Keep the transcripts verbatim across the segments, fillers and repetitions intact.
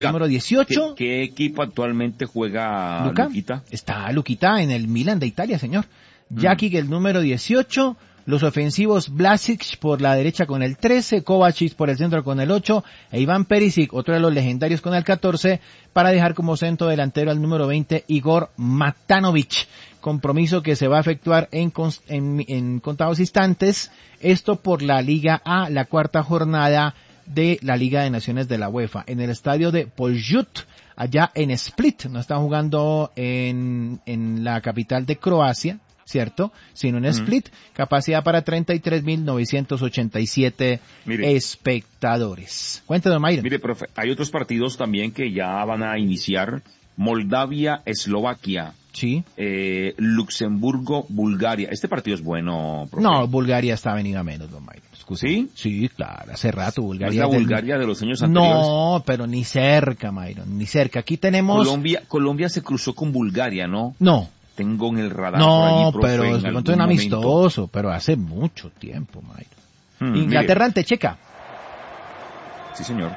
número dieciocho. ¿Qué, qué equipo actualmente juega Luca? Luquita? Está Luquita en el Milan de Italia, señor. Jakic, el número dieciocho. Los ofensivos Vlasic por la derecha con el trece, Kovacic por el centro con el ocho, e Iván Perisic, otro de los legendarios, con el catorce, para dejar como centro delantero al número veinte, Igor Matanovic. Compromiso que se va a efectuar en, en, en contados instantes, esto por la Liga A, la cuarta jornada de la Liga de Naciones de la UEFA, en el estadio de Poljut, allá en Split. No están jugando en, en la capital de Croacia, ¿cierto? Sino en Split, mm. capacidad para treinta y tres mil novecientos ochenta y siete mire, espectadores. Cuéntanos, Mayra. Mire, profe, hay otros partidos también que ya van a iniciar. Moldavia, Eslovaquia. Sí. Eh, Luxemburgo, Bulgaria. Este partido es bueno, profe. No, Bulgaria está venido a menos, don Mayra. ¿Sí? Sí, claro, hace rato Bulgaria. ¿No es la Bulgaria del... de los años anteriores? No, pero ni cerca, Mayron, ni cerca. Aquí tenemos... Colombia, Colombia se cruzó con Bulgaria, ¿no? No. Tengo en el radar no, por allí, profe, pero es en un amistoso, pero hace mucho tiempo, Mayron. Hmm, Inglaterra mire. ante Checa. Sí, señor.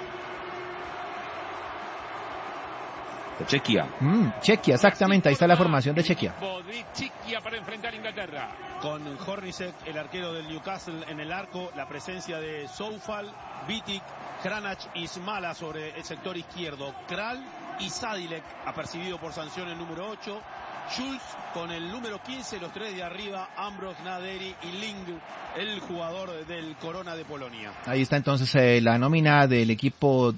De Chequia. Mm, Chequia, exactamente, ahí está la formación de Chequia. Chequia para enfrentar a Inglaterra. Con Hornicek, el arquero del Newcastle, en el arco, la presencia de Soufal, Vitic, Kranac y Smala sobre el sector izquierdo. Kral y Sadilek, apercibido por sanción el número ocho. Schulz con el número quince, los tres de arriba, Ambros, Naderi y Ling, el jugador del Corona de Polonia. Ahí está entonces eh, la nómina del equipo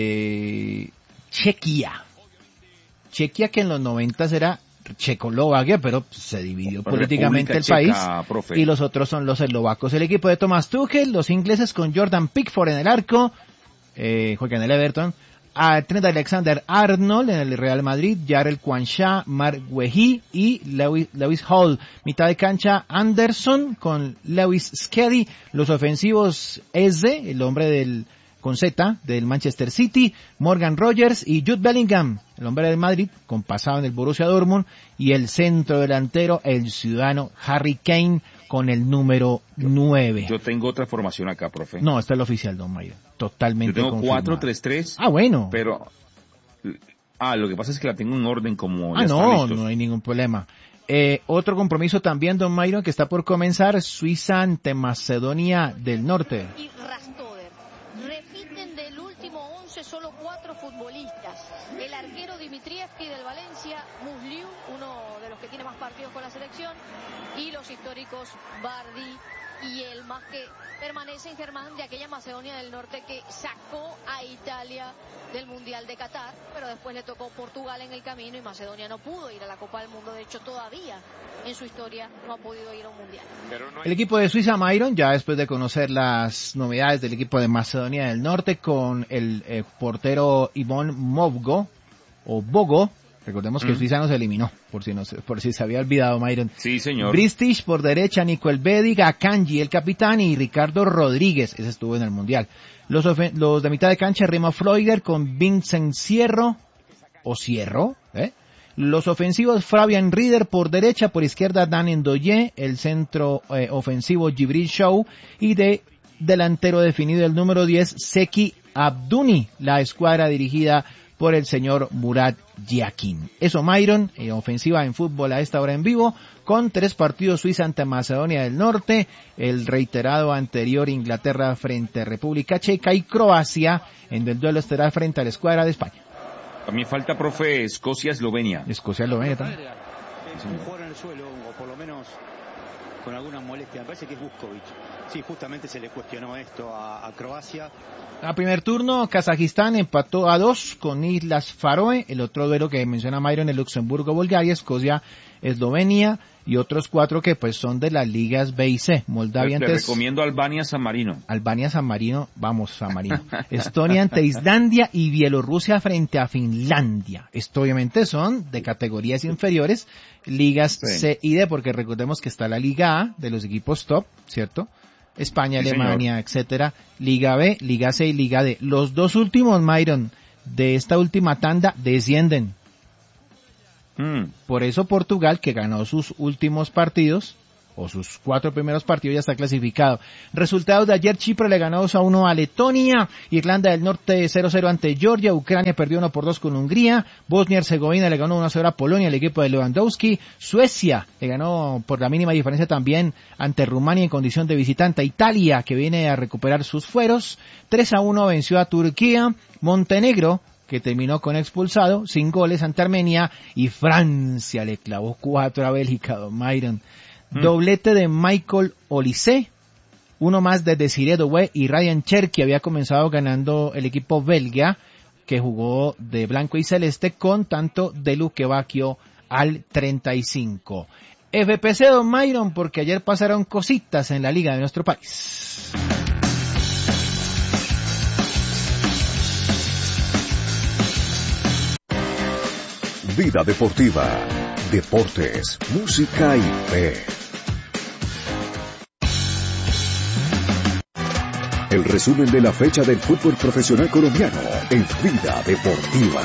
de Chequia. Chequia, que en los noventas era Checoslovaquia, pero se dividió pero políticamente el Checa, país, profe. Y los otros son los eslovacos. El equipo de Thomas Tuchel, los ingleses con Jordan Pickford en el arco, eh, juega en el Everton, a Trent Alexander-Arnold en el Real Madrid, Jarrell Quansah, Mark Guehi y Lewis, Lewis Hall. Mitad de cancha, Anderson con Lewis Skelly. Los ofensivos, Eze, el hombre del con Z del Manchester City, Morgan Rogers y Jude Bellingham, el hombre del Madrid, con pasado en el Borussia Dortmund, y el centro delantero, el ciudadano Harry Kane, con el número nueve. Yo tengo otra formación acá, profe. No, esta es la oficial, don Mayo. Totalmente Yo tengo cuatro tres tres. Ah, bueno. Pero, ah, lo que pasa es que la tengo en orden como... Ah, ya no, listos. no hay ningún problema. Eh, otro compromiso también, don Mayron, que está por comenzar, Suiza ante Macedonia del Norte. Y Rastoder. Repiten del último once solo cuatro futbolistas. El arquero Dimitrievski del Valencia, Musliu, uno de los que tiene más partidos con la selección, y los históricos Bardi y el más que permanece en Germán de aquella Macedonia del Norte que sacó a Italia del Mundial de Qatar, pero después le tocó Portugal en el camino y Macedonia no pudo ir a la Copa del Mundo. De hecho, todavía en su historia no ha podido ir a un Mundial. Pero no hay... El equipo de Suiza, Myron, ya después de conocer las novedades del equipo de Macedonia del Norte con el eh, portero Ivón Movgo, o Bogo. Recordemos que mm. Suiza nos eliminó, por si, nos, por si se había olvidado, Myron. Sí, señor. Bristich por derecha, Nico Elvedi, Akanji, el capitán, y Ricardo Rodríguez, ese estuvo en el Mundial. Los, los de mitad de cancha, Remo Freuler con Vincent Cierro, o Cierro, ¿eh? Los ofensivos, Fabian Rieder por derecha, por izquierda, Dan Ndoye, el centro eh, ofensivo, Jibril Show, y de delantero definido el número diez, Seki Abduni, la escuadra dirigida por el señor Murat Yakin. Eso, Myron, eh, ofensiva en fútbol a esta hora en vivo, con tres partidos: Suiza ante Macedonia del Norte, el reiterado anterior Inglaterra frente a República Checa, y Croacia en el duelo estelar frente a la escuadra de España. También falta, profe, Escocia-Eslovenia. Escocia-Eslovenia también. Es un jugador en el suelo, o por lo menos con alguna molestia. Me parece que es Vuskovic. Sí, justamente se le cuestionó esto a, a Croacia. A primer turno, Kazajistán empató a dos con Islas Faroe. El otro duelo que menciona Myron es Luxemburgo, Bulgaria, Escocia, Eslovenia, y otros cuatro que pues son de las ligas B y C. Moldavia ante... Te recomiendo Albania, San Marino. Albania, San Marino, vamos, San Marino. Estonia ante Islandia y Bielorrusia frente a Finlandia. Esto obviamente son de categorías inferiores, ligas sí. C y D, porque recordemos que está la Liga A de los equipos top, ¿cierto? España, sí, Alemania, señor. Etcétera. Liga B, Liga C y Liga D. Los dos últimos, Myron, de esta última tanda descienden. Mm. Por eso Portugal, que ganó sus últimos partidos, o sus cuatro primeros partidos, ya está clasificado. Resultados de ayer: Chipre le ganó dos a uno a Letonia, Irlanda del Norte cero cero ante Georgia, Ucrania perdió uno por dos con Hungría, Bosnia y Herzegovina le ganó uno a cero a Polonia, el equipo de Lewandowski, Suecia le ganó por la mínima diferencia también ante Rumania en condición de visitante, Italia, que viene a recuperar sus fueros, tres a uno venció a Turquía, Montenegro, que terminó con expulsado, sin goles ante Armenia, y Francia le clavó cuatro a Bélgica, don Myron. Mm. Doblete de Michael Olise, uno más de Desiree Doué y Ryan Cherky. Había comenzado ganando el equipo belga, que jugó de blanco y celeste, con tanto de Luque Bacchio al treinta y cinco. F P C, don Myron, porque ayer pasaron cositas en la liga de nuestro país. Vida deportiva, deportes, música y fe. El resumen de la fecha del fútbol profesional colombiano en Vida Deportiva.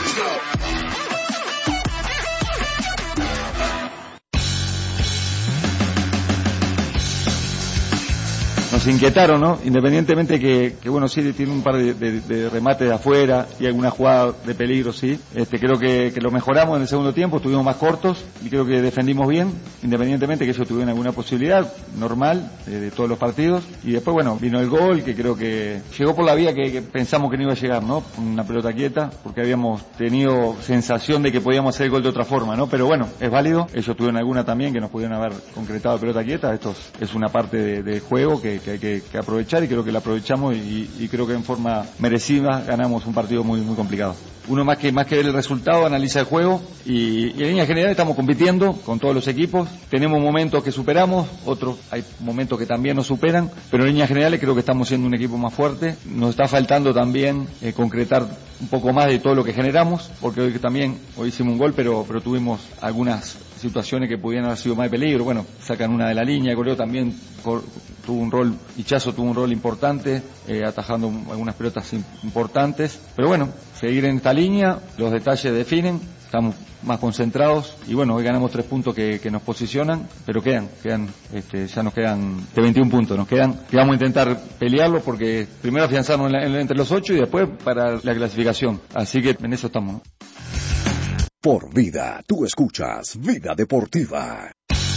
Nos inquietaron, ¿no? Independientemente que, que bueno, sí tiene un par de, de, de remates de afuera y alguna jugada de peligro, sí. Este, creo que, que lo mejoramos en el segundo tiempo, estuvimos más cortos y creo que defendimos bien, independientemente que ellos tuvieran alguna posibilidad normal de, de todos los partidos. Y después, bueno, vino el gol, que creo que llegó por la vía que, que pensamos que no iba a llegar, ¿no? Una pelota quieta, porque habíamos tenido sensación de que podíamos hacer el gol de otra forma, ¿no? Pero bueno, es válido. Ellos tuvieron alguna también que nos pudieron haber concretado pelota quieta. Esto es una parte de, de juego que que hay que, que aprovechar y creo que la aprovechamos y, y creo que en forma merecida ganamos un partido muy muy complicado. Uno más que más que ver el resultado analiza el juego y, y en línea general estamos compitiendo con todos los equipos, tenemos momentos que superamos, otros hay momentos que también nos superan, pero en líneas generales creo que estamos siendo un equipo más fuerte. Nos está faltando también eh, concretar un poco más de todo lo que generamos, porque hoy también hoy hicimos un gol, pero pero tuvimos algunas situaciones que pudieran haber sido más de peligro. Bueno, sacan una de la línea, el goleo también por, tuvo un rol, Hichazo tuvo un rol importante, eh, atajando algunas pelotas importantes, pero bueno, seguir en esta línea, los detalles definen, estamos más concentrados y bueno, hoy ganamos tres puntos que, que nos posicionan, pero quedan, quedan, este, ya nos quedan de veintiún puntos, nos quedan, que vamos a intentar pelearlo porque primero afianzarnos en la, en, entre los ocho y después para la clasificación, así que en eso estamos, ¿no? Por Vida, tú escuchas Vida Deportiva.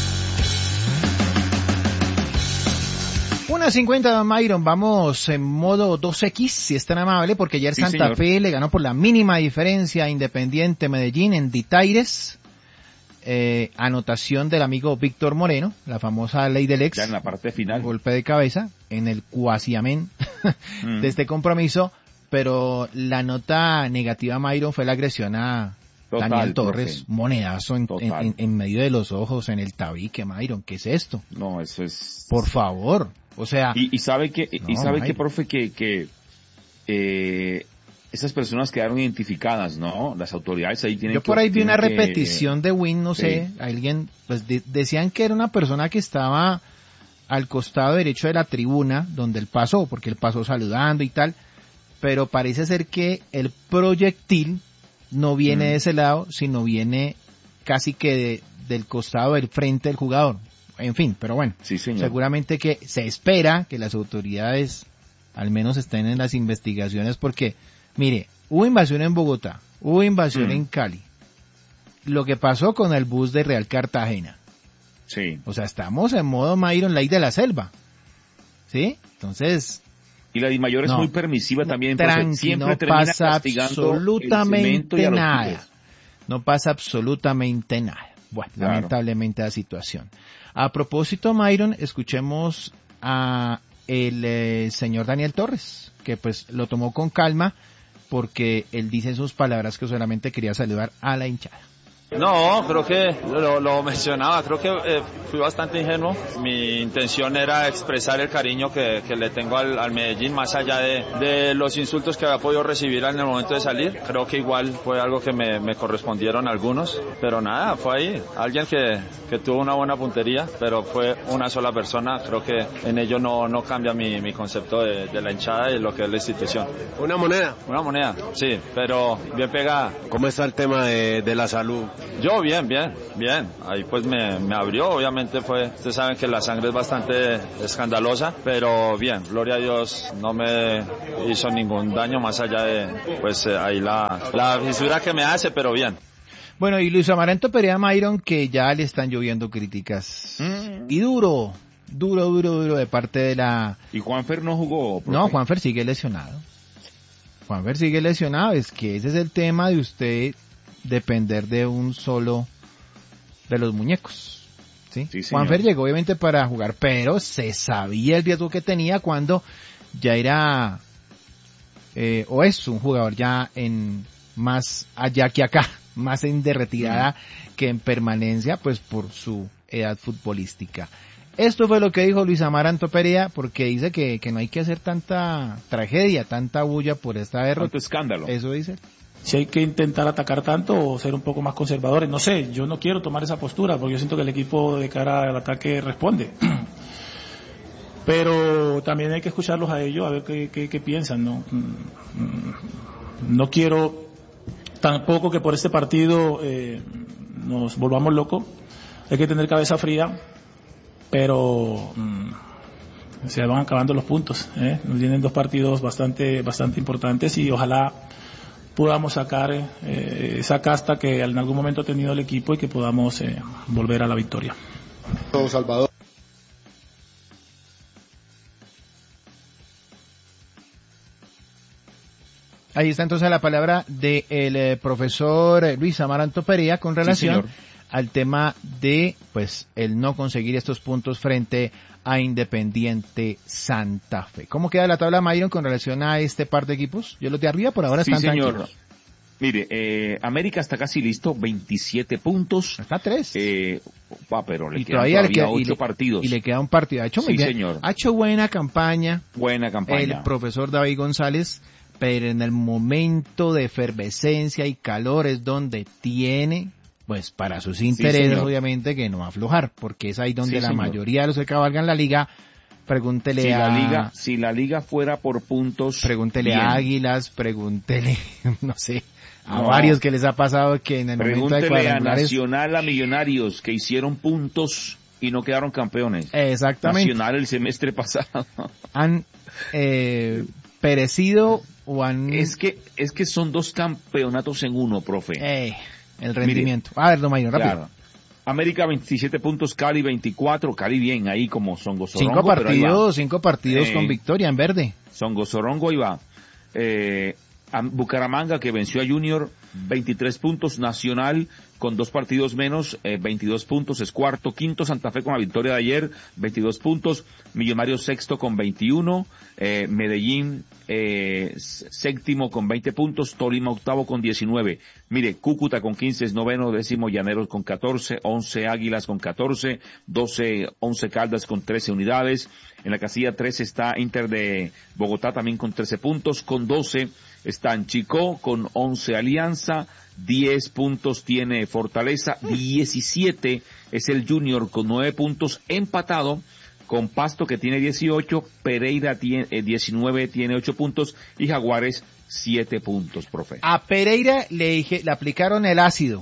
una cincuenta, Myron, vamos en modo dos equis, si es tan amable, porque ayer sí, Santa señor. Fe le ganó por la mínima diferencia a Independiente Medellín en Ditaires. Eh, anotación del amigo Víctor Moreno, la famosa ley del ex. Ya en la parte final. Golpe de cabeza, en el cuasi amén mm. de este compromiso, pero la nota negativa, Myron, fue la agresión a Total, Daniel Torres, profe. Monedazo en, en, en, en medio de los ojos, en el tabique, Myron, ¿qué es esto? No, eso es... Por favor, o sea... Y, y sabe que, no, y sabe que, profe, que, que eh, esas personas quedaron identificadas, ¿no? Las autoridades ahí tienen Yo por ahí que, vi una que, repetición de Win, no sí. sé, alguien, pues de, decían que era una persona que estaba al costado derecho de la tribuna, donde él pasó, porque él pasó saludando y tal, pero parece ser que el proyectil no viene mm. de ese lado, sino viene casi que de, del costado del frente del jugador. En fin, pero bueno, sí, seguramente que se espera que las autoridades al menos estén en las investigaciones porque, mire, hubo invasión en Bogotá, hubo invasión mm. en Cali. Lo que pasó con el bus de Real Cartagena. Sí. O sea, estamos en modo Myron Ley de la selva. ¿Sí? Entonces... Y la DIMAYOR es no, muy permisiva también, tranqui, siempre no termina pasa castigando absolutamente el nada. pibes. No pasa absolutamente nada. Bueno, claro. Lamentablemente la situación. A propósito, Myron, escuchemos a el eh, señor Daniel Torres, que pues lo tomó con calma porque él dice en sus palabras que solamente quería saludar a la hinchada. No, creo que lo, lo mencionaba, creo que eh, fui bastante ingenuo. Mi intención era expresar el cariño que, que le tengo al, al Medellín, más allá de, de los insultos que había podido recibir en el momento de salir. Creo que igual fue algo que me, me correspondieron algunos, pero nada, fue ahí. Alguien que, que tuvo una buena puntería, pero fue una sola persona. Creo que en ello no, no cambia mi, mi concepto de, de la hinchada y lo que es la institución. ¿Una moneda? Una moneda, sí, pero bien pegada. ¿Cómo está el tema de, de la salud? Yo bien, bien, bien. Ahí pues me, me abrió, obviamente fue, ustedes saben que la sangre es bastante escandalosa, pero bien, gloria a Dios, no me hizo ningún daño más allá de, pues eh, ahí la, la fisura que me hace, pero bien. Bueno, y Luis Amaranto Perea Myron, que ya le están lloviendo críticas. Mm. Y duro, duro, duro, duro de parte de la... ¿Y Juanfer no jugó? Profe? No, Juanfer sigue lesionado. Juanfer sigue lesionado, es que ese es el tema de usted depender de un solo de los muñecos. ¿Sí? Sí, Juanfer llegó obviamente para jugar, pero se sabía el riesgo que tenía cuando ya era eh, o es un jugador ya en más allá que acá, más en de retirada mm. que en permanencia, pues por su edad futbolística. Esto fue lo que dijo Luis Amaranto Perea, porque dice que, que no hay que hacer tanta tragedia, tanta bulla por esta derrota. Tanto escándalo. Eso dice. Si hay que intentar atacar tanto o ser un poco más conservadores, no sé, yo no quiero tomar esa postura porque yo siento que el equipo de cara al ataque responde. Pero también hay que escucharlos a ellos a ver qué, qué, qué piensan, ¿no? No quiero tampoco que por este partido eh, nos volvamos locos, hay que tener cabeza fría, pero mm, se van acabando los puntos, ¿eh? Nos vienen dos partidos bastante, bastante importantes y ojalá podamos sacar eh, esa casta que en algún momento ha tenido el equipo y que podamos eh, volver a la victoria. Salvador. Ahí está entonces la palabra del eh, profesor Luis Amaranto Perea con relación sí, al tema de pues el no conseguir estos puntos frente a Independiente Santa Fe. ¿Cómo queda la tabla, Myron, con relación a este par de equipos? Yo los de arriba por ahora sí, están señor. tranquilos. Mire, eh, América está casi listo, veintisiete puntos. Está tres. Eh, va, pero le y quedan todavía, todavía le queda, ocho y le, partidos. Y le queda un partido. Ha hecho muy sí, bien. señor. Ha hecho buena campaña. Buena campaña. El profesor David González, pero en el momento de efervescencia y calor es donde tiene, pues para sus intereses, sí, obviamente, que no aflojar, porque es ahí donde sí, la señor. mayoría de los que cabalgan la liga. Pregúntele si a... La liga, si la liga fuera por puntos... Pregúntele bien. a Águilas, pregúntele, no sé, a no. varios que les ha pasado que en el momento de cuadrangulares... Pregúntele a Nacional, a Millonarios, que hicieron puntos y no quedaron campeones. Exactamente. Nacional el semestre pasado. Han eh, perecido o han... Es que, es que son dos campeonatos en uno, profe. Eh, el rendimiento. Mire, a ver, don Mayor, rápido. Claro. América veintisiete puntos, Cali veinticuatro, Cali bien ahí como Songo Sorongo. Cinco partidos, cinco partidos eh, con victoria en verde. Songo Sorongo ahí va. Eh, Bucaramanga que venció a Junior, veintitrés puntos, Nacional con dos partidos menos, eh, veintidós puntos, es cuarto, quinto Santa Fe con la victoria de ayer, veintidós puntos, Millonarios sexto con veintiuno, eh, Medellín eh, séptimo con veinte puntos, Tolima octavo con diecinueve, mire, Cúcuta con quince es noveno, décimo Llaneros con catorce, once Águilas con catorce, doce, once Caldas con trece unidades, en la casilla trece está Inter de Bogotá también con trece puntos, con doce están Chicó, con once Alianza, diez puntos tiene Fortaleza, diecisiete es el Junior con nueve puntos, empatado con Pasto que tiene dieciocho, Pereira tiene eh, diecinueve, tiene ocho puntos y Jaguares siete puntos, profe. A Pereira le dije, le aplicaron el ácido.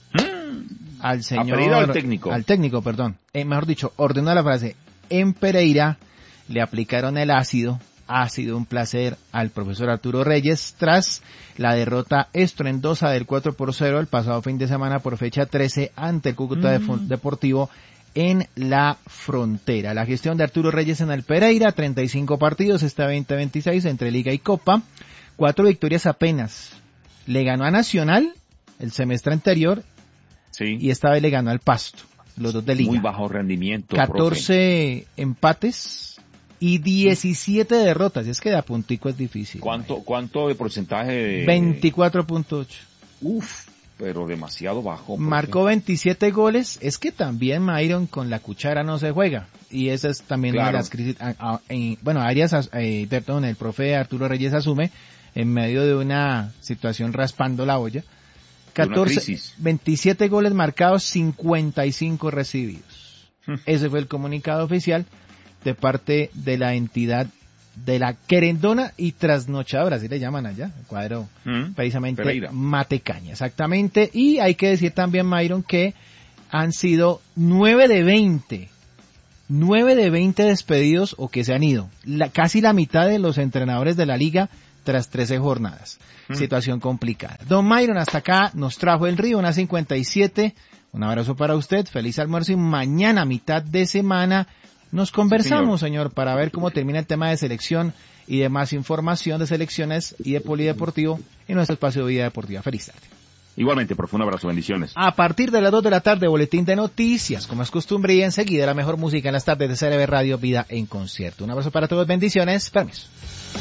¿Mm? Al señor. ¿A Pereira o al técnico? Al técnico, perdón. Eh, mejor dicho, ordenó la frase. En Pereira le aplicaron el ácido. Ha sido un placer al profesor Arturo Reyes tras la derrota estruendosa del cuatro por cero el pasado fin de semana por fecha trece ante el Cúcuta mm. Deportivo en la Frontera. La gestión de Arturo Reyes en el Pereira, treinta y cinco partidos, este veinte veintiséis entre Liga y Copa, cuatro victorias apenas. Le ganó a Nacional el semestre anterior sí. y esta vez le ganó al Pasto, los dos de Liga. Muy bajo rendimiento. catorce profe. Empates. Y diecisiete derrotas, y es que de a puntico es difícil. ¿Cuánto, cuánto de porcentaje de...? veinticuatro punto ocho. Uf, pero demasiado bajo. Profe. Marcó veintisiete goles, es que también Myron con la cuchara no se juega. Y esa es también claro. una de las crisis, a, a, en, bueno, Arias, eh, perdón, el profe Arturo Reyes asume en medio de una situación raspando la olla. catorce, veintisiete goles marcados, cincuenta y cinco recibidos. Ese fue el comunicado oficial de parte de la entidad de la querendona y trasnochadora, así le llaman allá, el cuadro mm, precisamente Pereira. Matecaña, exactamente. Y hay que decir también, Myron, que han sido nueve de veinte, nueve de veinte despedidos o que se han ido, la, casi la mitad de los entrenadores de la liga tras trece jornadas. Mm. Situación complicada. Don Myron, hasta acá nos trajo el río, una cincuenta y siete. Un abrazo para usted, feliz almuerzo y mañana, mitad de semana, nos conversamos, sí, señor. señor, para ver cómo termina el tema de selección y de más información de selecciones y de polideportivo en nuestro espacio de Vida Deportiva. Feliz tarde. Igualmente, profundo abrazo, bendiciones. A partir de las dos de la tarde, boletín de noticias, como es costumbre, y enseguida la mejor música en las tardes de C R B Radio, Vida en Concierto. Un abrazo para todos, bendiciones, permiso.